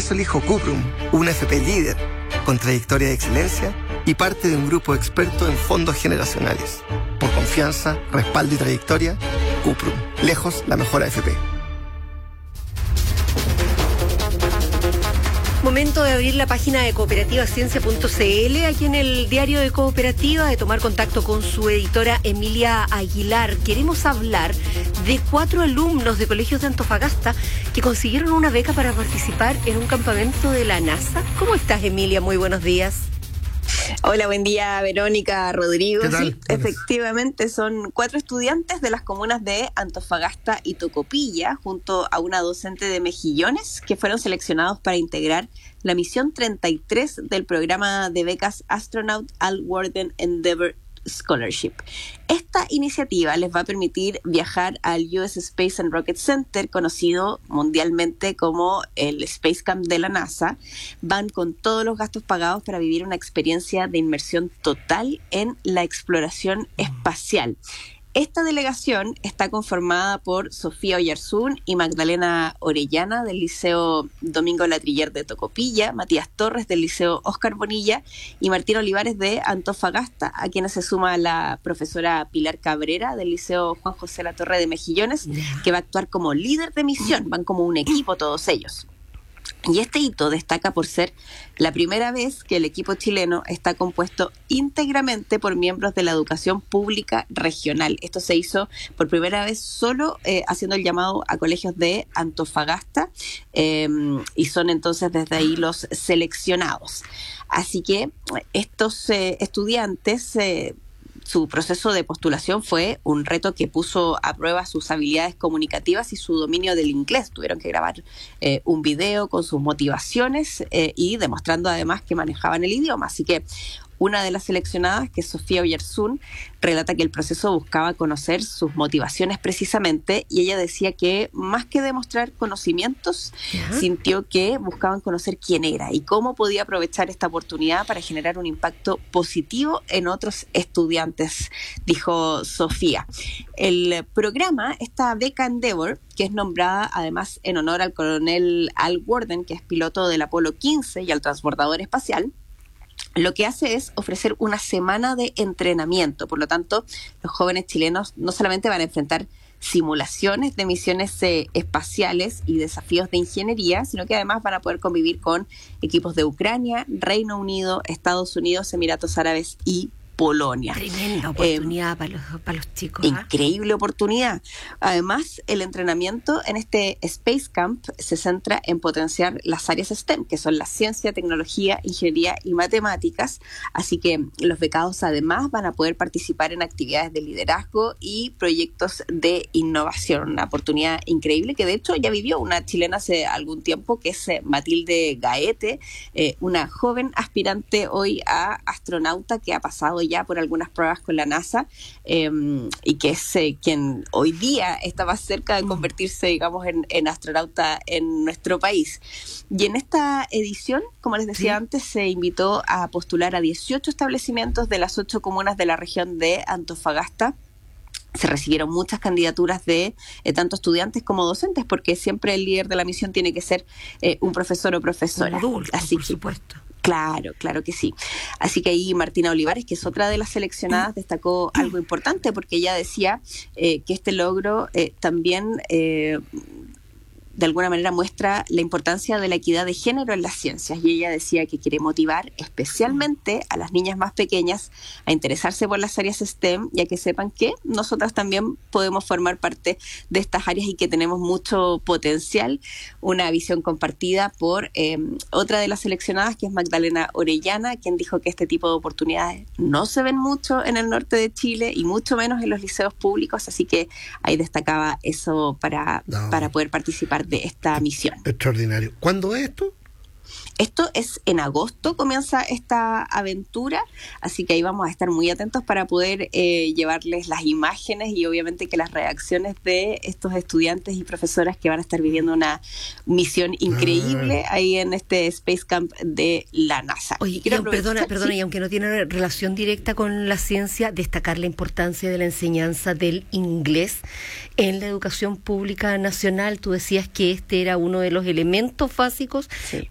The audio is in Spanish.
eso elijo Cuprum, una FP líder, con trayectoria de excelencia y parte de un grupo experto en fondos generacionales. Por confianza, respaldo y trayectoria, Cuprum, lejos la mejor AFP. Momento de abrir la página de cooperativaciencia.cl, aquí en el diario de Cooperativa, de tomar contacto con su editora Emilia Aguilar. Queremos hablar de 4 alumnos de colegios de Antofagasta que consiguieron una beca para participar en un campamento de la NASA. ¿Cómo estás, Emilia? Muy buenos días. Hola, buen día, Verónica, Rodrigo. ¿Qué tal? Sí, efectivamente son 4 estudiantes de las comunas de Antofagasta y Tocopilla, junto a una docente de Mejillones, que fueron seleccionados para integrar la misión 33 del programa de becas Astronaut Allwarden Endeavour Scholarship. Esta iniciativa les va a permitir viajar al US Space and Rocket Center, conocido mundialmente como el Space Camp de la NASA. Van con todos los gastos pagados para vivir una experiencia de inmersión total en la exploración espacial. Esta delegación está conformada por Sofía Oyarzún y Magdalena Orellana del Liceo Domingo Latriller de Tocopilla, Matías Torres del Liceo Óscar Bonilla y Martín Olivares de Antofagasta, a quienes se suma la profesora Pilar Cabrera del Liceo Juan José Latorre de Mejillones, que va a actuar como líder de misión. Van como un equipo todos ellos. Y este hito destaca por ser la primera vez que el equipo chileno está compuesto íntegramente por miembros de la educación pública regional. Esto se hizo por primera vez solo haciendo el llamado a colegios de Antofagasta y son entonces desde ahí los seleccionados. Así que estos estudiantes... Su proceso de postulación fue un reto que puso a prueba sus habilidades comunicativas y su dominio del inglés. Tuvieron que grabar un video con sus motivaciones y demostrando además que manejaban el idioma. Así que una de las seleccionadas, que es Sofía Oyarzún, relata que el proceso buscaba conocer sus motivaciones precisamente, y ella decía que más que demostrar conocimientos, sintió que buscaban conocer quién era y cómo podía aprovechar esta oportunidad para generar un impacto positivo en otros estudiantes, dijo Sofía. El programa, esta beca Endeavour, que es nombrada además en honor al coronel Allwarden, que es piloto del Apolo 15 y al transbordador espacial, lo que hace es ofrecer una semana de entrenamiento. Por lo tanto, los jóvenes chilenos no solamente van a enfrentar simulaciones de misiones espaciales y desafíos de ingeniería, sino que además van a poder convivir con equipos de Ucrania, Reino Unido, Estados Unidos, Emiratos Árabes y Polonia. Tremenda oportunidad para los chicos. Increíble oportunidad. Además, el entrenamiento en este Space Camp se centra en potenciar las áreas STEM, que son la ciencia, tecnología, ingeniería y matemáticas. Así que los becados además van a poder participar en actividades de liderazgo y proyectos de innovación. Una oportunidad increíble que de hecho ya vivió una chilena hace algún tiempo, que es Matilde Gaete, una joven aspirante hoy a astronauta que ha pasado ya por algunas pruebas con la NASA y que es quien hoy día está más cerca de convertirse, digamos, en astronauta en nuestro país. Y en esta edición, como les decía antes, se invitó a postular a 18 establecimientos de las 8 comunas de la región de Antofagasta. Se recibieron muchas candidaturas de tanto estudiantes como docentes, porque siempre el líder de la misión tiene que ser un profesor o profesora. Un adulto, así por que, supuesto. Claro que sí. Así que ahí Martina Olivares, que es otra de las seleccionadas, destacó algo importante, porque ella decía que este logro también de alguna manera muestra la importancia de la equidad de género en las ciencias, y ella decía que quiere motivar especialmente a las niñas más pequeñas a interesarse por las áreas STEM, ya que sepan que nosotras también podemos formar parte de estas áreas y que tenemos mucho potencial. Una visión compartida por otra de las seleccionadas, que es Magdalena Orellana, quien dijo que este tipo de oportunidades no se ven mucho en el norte de Chile y mucho menos en los liceos públicos, así que ahí destacaba eso para poder participar de esta misión. Extraordinario. ¿Cuándo es esto? Esto es en agosto, comienza esta aventura, así que ahí vamos a estar muy atentos para poder llevarles las imágenes y obviamente que las reacciones de estos estudiantes y profesoras que van a estar viviendo una misión increíble ahí en este Space Camp de la NASA. Oye, perdona, y aunque no tiene relación directa con la ciencia, destacar la importancia de la enseñanza del inglés en la educación pública nacional. Tú decías que este era uno de los elementos básicos